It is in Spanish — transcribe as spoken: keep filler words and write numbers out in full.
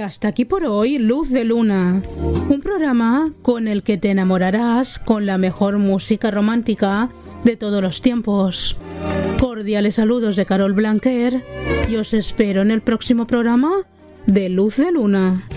hasta aquí por hoy Luz de Luna, un programa con el que te enamorarás con la mejor música romántica de todos los tiempos. Cordiales saludos de Carol Blanquer y os espero en el próximo programa de Luz de Luna.